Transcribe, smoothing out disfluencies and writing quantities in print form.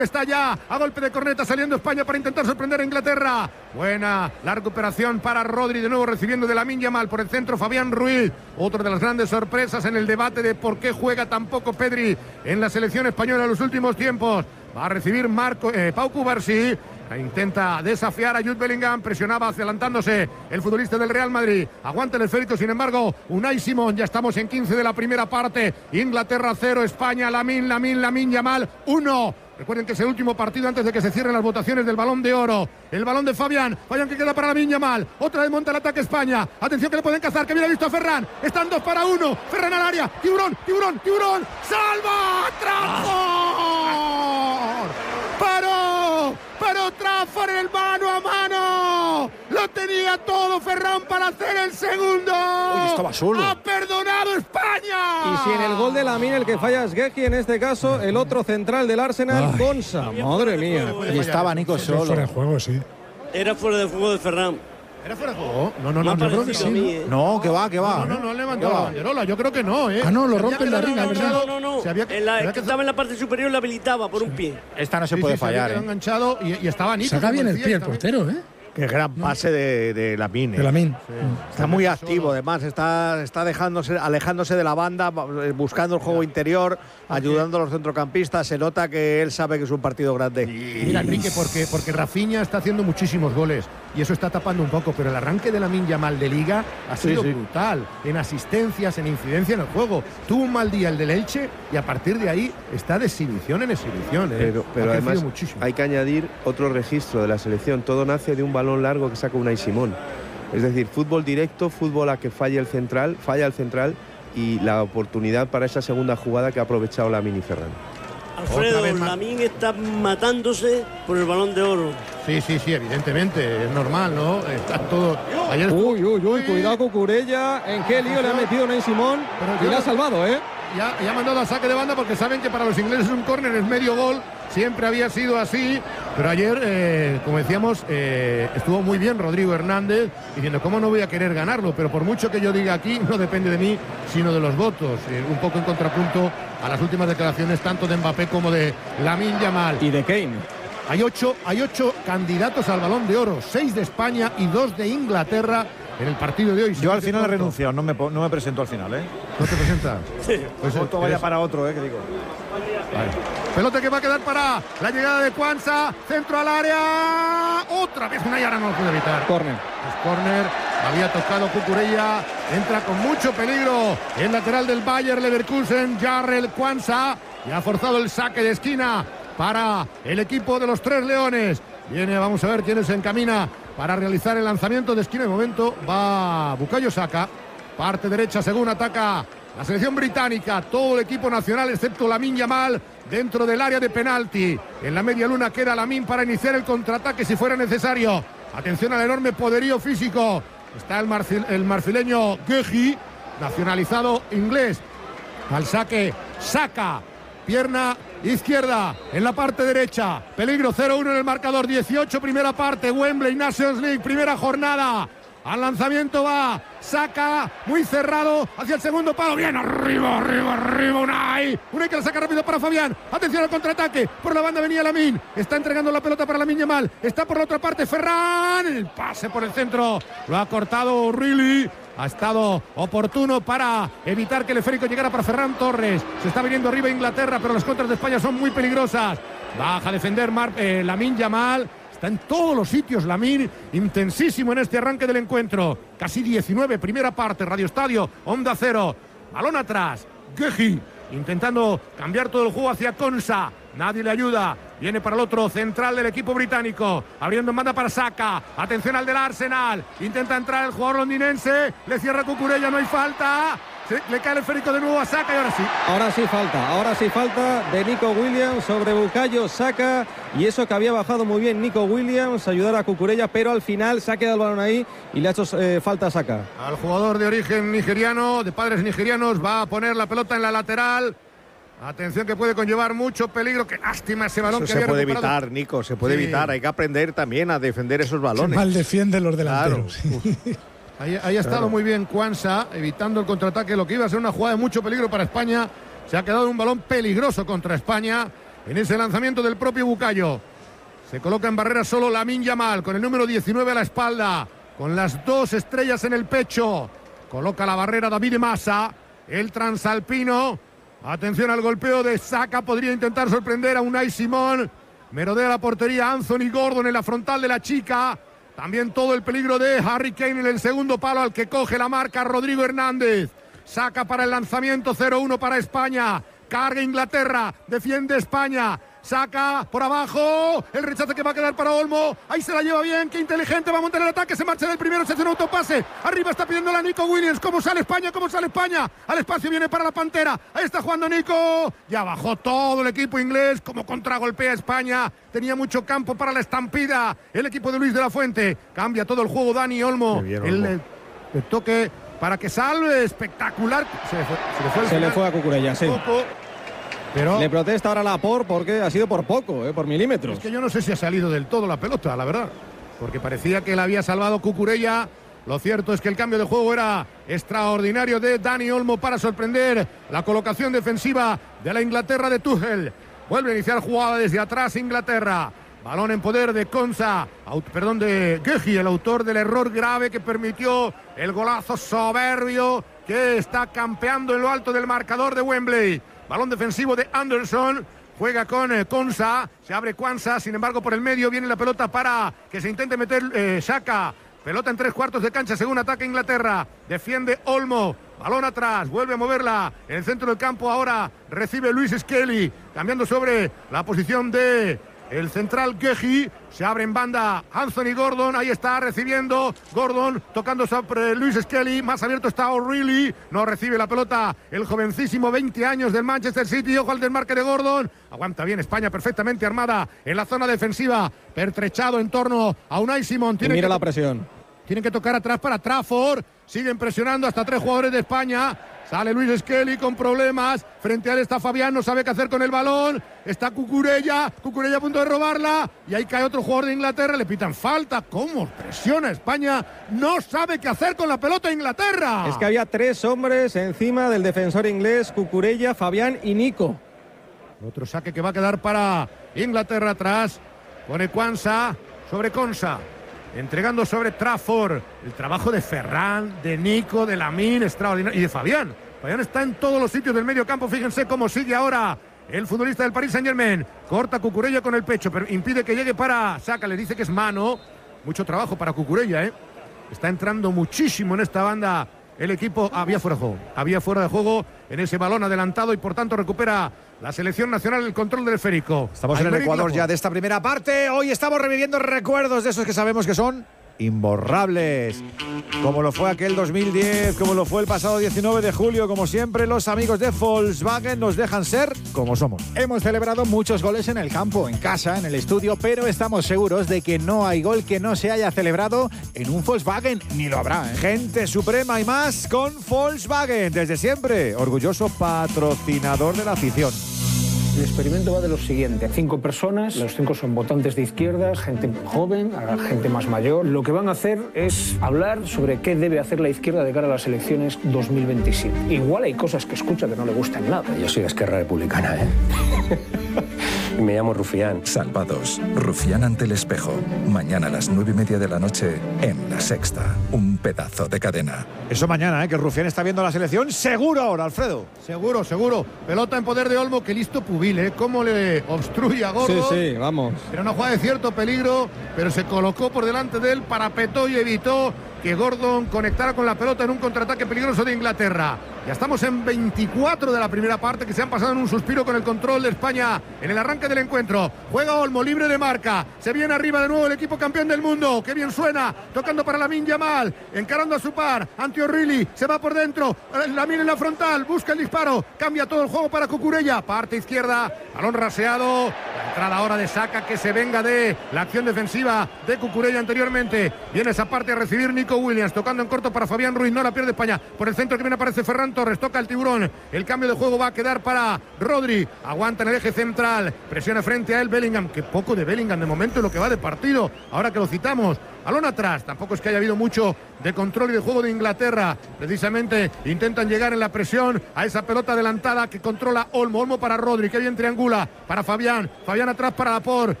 Está ya a golpe de corneta saliendo España para intentar sorprender a Inglaterra. Buena la recuperación para Rodri, de nuevo recibiendo de Lamine Yamal por el centro Fabián Ruiz. Otra de las grandes sorpresas en el debate de por qué juega tan poco Pedri en la selección española en los últimos tiempos. Va a recibir Pau Cubarsí. Intenta desafiar a Jude Bellingham, presionaba adelantándose el futbolista del Real Madrid. Aguanta el esférico, sin embargo, Unai Simón. Ya estamos en 15 de la primera parte. Inglaterra 0, España, Lamine Yamal 1. Recuerden que es el último partido antes de que se cierren las votaciones del Balón de Oro. El balón de Fabián que queda para Lamine Yamal. Otra vez monta el ataque España. Atención que le pueden cazar, que viene visto a Ferran. Están 2 para 1. Ferran al área. Tiburón. ¡Salva! ¡Trafford! Pero Trafford en el mano a mano. Lo tenía todo Ferran para hacer el segundo. Uy, estaba solo. ¡Ha perdonado España! Y si en el gol de Lamine el que falla es Guehi, en este caso el otro central del Arsenal, Konsa. Madre mía. Y estaba Nico solo. Fuera de juego, sí. Era fuera de juego de Ferran. ¿Era fuera de juego? No, Me ha yo creo que parecido a sí. mí, No, que va. No han levantado la banderola, yo creo que no, ¿eh? Ah, no, lo Se había rompen la quedado riga, enganchado, No. se había- En la, se había que estaba en la parte superior la habilitaba por un pie. Esta no se Sí, puede se había fallar, quedado enganchado y estaba Nico. Saca como bien el decía, pie y el también- portero, ¿eh? Qué gran pase de Lamine. De Lamine. Está muy activo, además, está alejándose de la banda, buscando el juego interior, ayudando a los centrocampistas. Se nota que él sabe que es un partido grande. Mira, Enrique, porque Rafinha está haciendo muchísimos goles y eso está tapando un poco, pero el arranque de Lamine Yamal de Liga ha sido brutal, en asistencias, en incidencia en el juego. Tuvo un mal día el del Elche y a partir de ahí está de exhibición en exhibición. Pero Ha crecido además muchísimo. hay que añadir otro registro de la selección. Todo nace de un balón largo que saca Unai Simón. Es decir, fútbol directo, fútbol a que falla el central y la oportunidad para esa segunda jugada que ha aprovechado Lamine y Ferran. Alfredo, Lamine está matándose por el Balón de Oro. Sí, evidentemente, es normal, ¿no? Está todo. Ayer Uy, cuidado Cucurella. ¿En qué lío le ha metido Unai Simón? Y le ha salvado, ¿eh? Ya ha mandado a saque de banda porque saben que para los ingleses un córner es medio gol. Siempre había sido así, pero ayer, como decíamos, estuvo muy bien Rodrigo Hernández diciendo cómo no voy a querer ganarlo, pero por mucho que yo diga aquí, no depende de mí, sino de los votos. Un poco en contrapunto a las últimas declaraciones tanto de Mbappé como de Lamine Yamal. Y de Kane. Hay ocho candidatos al Balón de Oro, 6 de España y 2 de Inglaterra en el partido de hoy. Yo al final he renunciado, no me presento al final, ¿eh? ¿No te presentas? Sí. Pues Otro vaya para otro, que digo. Vale. Pelota que va a quedar para la llegada de Quansah, centro al área, otra vez una y ahora no lo puede evitar. Córner. Es córner, había tocado Cucurella, entra con mucho peligro el lateral del Bayer Leverkusen, Jarrell Quansah, y ha forzado el saque de esquina para el equipo de los Tres Leones. Viene, vamos a ver quién se encamina para realizar el lanzamiento de esquina. De momento va Bukayo Saka, parte derecha según ataca la selección británica, todo el equipo nacional excepto Lamine Yamal dentro del área de penalti. En la media luna queda Lamine para iniciar el contraataque si fuera necesario. Atención al enorme poderío físico. Está el marfileño Guehi, nacionalizado inglés. Al saque, Saka, pierna izquierda en la parte derecha. Peligro 0-1 en el marcador. 18 primera parte. Wembley Nations League, primera jornada. Al lanzamiento va Saka, muy cerrado, hacia el segundo palo. Bien, arriba, Unai que la saca rápido para Fabián. Atención al contraataque, por la banda venía Lamine. Está entregando la pelota para Lamine Yamal. Está por la otra parte Ferran. El pase por el centro, lo ha cortado O'Reilly. Ha estado oportuno para evitar que el esférico llegara para Ferran Torres. Se está viniendo arriba Inglaterra, pero las contras de España son muy peligrosas. Baja a defender Lamine Yamal. Está en todos los sitios Lamine, intensísimo en este arranque del encuentro. Casi 19, primera parte, Radio Estadio, Onda Cero. Balón atrás, Guehi intentando cambiar todo el juego hacia Konsa. Nadie le ayuda. Viene para el otro central del equipo británico. Abriendo en banda para Saka. Atención al del Arsenal. Intenta entrar el jugador londinense. Le cierra Cucurella, no hay falta. Le cae el esférico de nuevo a Saka y ahora sí. Ahora sí falta de Nico Williams sobre Bukayo Saka. Y eso que había bajado muy bien Nico Williams, ayudar a Cucurella, pero al final se ha quedado el balón ahí y le ha hecho falta a Saka. Al jugador de origen nigeriano, de padres nigerianos, va a poner la pelota en la lateral. Atención que puede conllevar mucho peligro. Qué lástima ese balón. Eso que se puede recuperado. evitar, Nico, se puede evitar. Hay que aprender también a defender esos balones. Mal defienden los delanteros. Claro. Ahí ha estado muy bien Quansah, evitando el contraataque, lo que iba a ser una jugada de mucho peligro para España. Se ha quedado un balón peligroso contra España. en ese lanzamiento del propio Bukayo. Se coloca en barrera solo Lamine Yamal, con el número 19 a la espalda, con las 2 estrellas en el pecho. Coloca la barrera David Massa, el transalpino. Atención al golpeo de Saka, podría intentar sorprender a Unai Simón. Merodea la portería Anthony Gordon en la frontal de la chica. También todo el peligro de Harry Kane en el segundo palo, al que coge la marca Rodrigo Hernández. Saca para el lanzamiento, 0-1 para España. Carga Inglaterra, defiende España. Saca por abajo, el rechazo que va a quedar para Olmo. Ahí se la lleva bien, qué inteligente, va a montar el ataque. Se marcha del primero, se hace un autopase. Arriba está pidiendo la Nico Williams. ¿Cómo sale España? ¿Cómo sale España? Al espacio viene para la Pantera. Ahí está jugando Nico. Ya bajó todo el equipo inglés. Como contragolpea España. Tenía mucho campo para la estampida. El equipo de Luis de la Fuente. Cambia todo el juego Dani Olmo. Bien, Olmo. El toque para que salve. Espectacular. Se le fue a Cucurella, sí. Pero le protesta ahora Laporte porque ha sido por poco, por milímetros. Es que yo no sé si ha salido del todo la pelota, la verdad. Porque parecía que la había salvado Cucurella. Lo cierto es que el cambio de juego era extraordinario de Dani Olmo para sorprender la colocación defensiva de la Inglaterra de Tuchel. Vuelve a iniciar jugada desde atrás Inglaterra. Balón en poder de de Guehi, el autor del error grave que permitió el golazo soberbio que está campeando en lo alto del marcador de Wembley. Balón defensivo de Anderson, juega con Konsa, se abre Kwanza, sin embargo por el medio viene la pelota para que se intente meter Saka. Pelota en 3/4 de cancha según ataca Inglaterra, defiende Olmo, balón atrás, vuelve a moverla en el centro del campo, ahora recibe Luis Skelly, cambiando sobre la posición de el central Guehi. Se abre en banda Anthony Gordon, ahí está recibiendo Gordon, tocando sobre Luis Skelly, más abierto está O'Reilly, no recibe la pelota el jovencísimo, 20 años del Manchester City, ojo al desmarque de Gordon, aguanta bien España, perfectamente armada en la zona defensiva, pertrechado en torno a Unai Simón. Mira la presión. Tienen que tocar atrás para Trafford, siguen presionando hasta 3 jugadores de España. Sale Luis Skelly con problemas. Frente a él está Fabián, no sabe qué hacer con el balón. Está Cucurella a punto de robarla. Y ahí cae otro jugador de Inglaterra. Le pitan falta. ¿Cómo presiona España? No sabe qué hacer con la pelota Inglaterra. Es que había 3 hombres encima del defensor inglés. Cucurella, Fabián y Nico. Otro saque que va a quedar para Inglaterra atrás. Pone Kwanza sobre Konsa. Entregando sobre Trafford. El trabajo de Ferran, de Nico, de Lamine, extraordinario. Y de Fabián. Fabián está en todos los sitios del medio campo. Fíjense cómo sigue ahora el futbolista del Paris Saint-Germain. Corta Cucurella con el pecho, pero impide que llegue para Saka. Le dice que es mano. Mucho trabajo para Cucurella, ¿eh? Está entrando muchísimo en esta banda el equipo. Había fuera de juego. Había fuera de juego en ese balón adelantado y por tanto recupera la selección nacional el control del esférico. Estamos en el Ecuador ya de esta primera parte. Hoy estamos reviviendo recuerdos de esos que sabemos que son imborrables. Como lo fue aquel 2010, como lo fue el pasado 19 de julio. Como siempre, los amigos de Volkswagen nos dejan ser como somos. Hemos celebrado muchos goles en el campo, en casa, en el estudio, pero estamos seguros de que no hay gol que no se haya celebrado en un Volkswagen, ni lo habrá, ¿eh? Gente suprema y más con Volkswagen. Desde siempre, orgulloso patrocinador de la afición. El experimento va de lo siguiente. 5 personas, los 5 son votantes de izquierdas, gente joven, gente más mayor. Lo que van a hacer es hablar sobre qué debe hacer la izquierda de cara a las elecciones 2027. Igual hay cosas que escucha que no le gustan nada. Yo soy de Esquerra Republicana, ¿eh? Y me llamo Rufián. Salvados. Rufián ante el espejo. Mañana a las 9:30 de la noche en La Sexta. Un pedazo de cadena. Eso mañana, que Rufián está viendo la selección. Seguro ahora, Alfredo. Seguro. Pelota en poder de Olmo, que listo Pubil, cómo le obstruye a Gordon. Sí, vamos. Era una jugada de cierto peligro, pero se colocó por delante de él, parapetó y evitó que Gordon conectara con la pelota en un contraataque peligroso de Inglaterra. Ya estamos en 24 de la primera parte, que se han pasado en un suspiro con el control de España en el arranque del encuentro. Juega Olmo, libre de marca. Se viene arriba de nuevo el equipo campeón del mundo. ¡Qué bien suena! Tocando para Lamine Yamal, encarando a su par. Ante O'Reilly, se va por dentro. Lamine en la frontal, busca el disparo. Cambia todo el juego para Cucurella. Parte izquierda, balón raseado. La entrada ahora de Saka, que se venga de la acción defensiva de Cucurella anteriormente. Viene esa parte a recibir Nico Williams, tocando en corto para Fabián Ruiz. No la pierde España. Por el centro que viene aparece Ferran Torres, toca el tiburón. El cambio de juego va a quedar para Rodri. Aguanta en el eje central. Presiona frente a él Bellingham. Que poco de Bellingham de momento en lo que va de partido. Ahora que lo citamos. balón atrás. Tampoco es que haya habido mucho de control y de juego de Inglaterra. Precisamente intentan llegar en la presión a esa pelota adelantada que controla Olmo. Olmo para Rodri, que bien triangula para Fabián. Fabián atrás para Laporte.